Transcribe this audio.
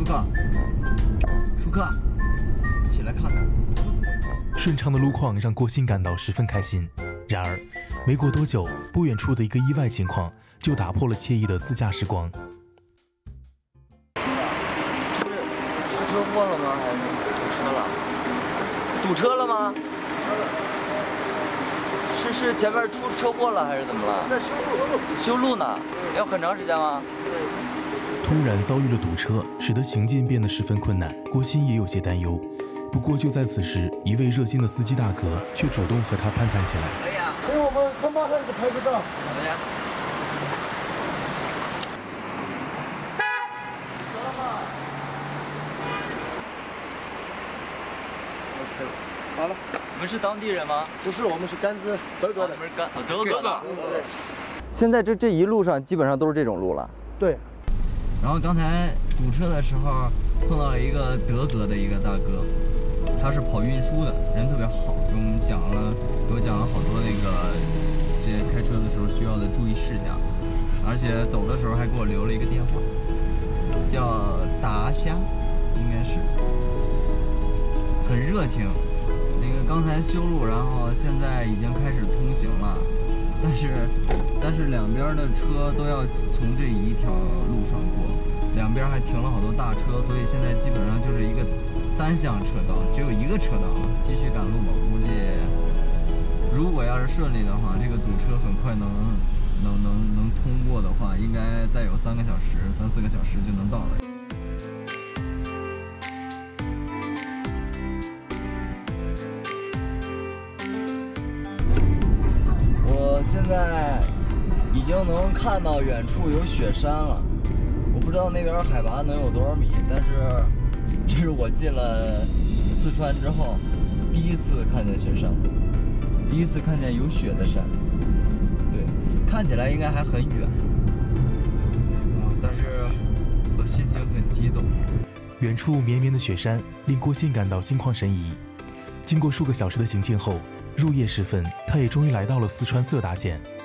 舒克，舒克，起来看看。 顺畅的路况让郭鑫感到十分开心。然而，没过多久，不远处的一个意外情况就打破了惬意的自驾时光。 是出车祸了吗？还是堵车了？堵车了吗？是前面出车祸了还是怎么了？ 在修路呢？要很长时间吗？ 突然遭遇了堵车，使得行进变得十分困难。郭鑫也有些担忧。不过就在此时，一位热心的司机大哥却主动和他攀谈起来。 哎呀，给我们很麻烦的拍个照。 好的呀。 好了， 你们是当地人吗？ 不是，我们是甘孜，德国的。 我们是德国的。对。现在这一路上基本上都是这种路了。 对。 然后刚才堵车的时候碰到了一个德国的一个大哥，他是跑运输的，人特别好，给我讲了好多这些开车的时候需要的注意事项，而且走的时候还给我留了一个电话，叫达虾，应该是，很热情。刚才修路，然后现在已经开始通行了，但是两边的车都要从这一条路上过，两边还停了好多大车，所以现在基本上就是一个单向车道，只有一个车道。继续赶路吧，估计如果要是顺利的话，这个堵车很快能通过的话，应该再有3、4个小时就能到了。现在已经能看到远处有雪山了，我不知道那边海拔能有多少米，但是这是我进了四川之后第一次看见雪山，第一次看见有雪的山。对，看起来应该还很远，但是我心情很激动。 远处绵绵的雪山令郭鑫感到心旷神怡。经过数个小时的行进后，入夜时分，他也终于来到了四川色达县。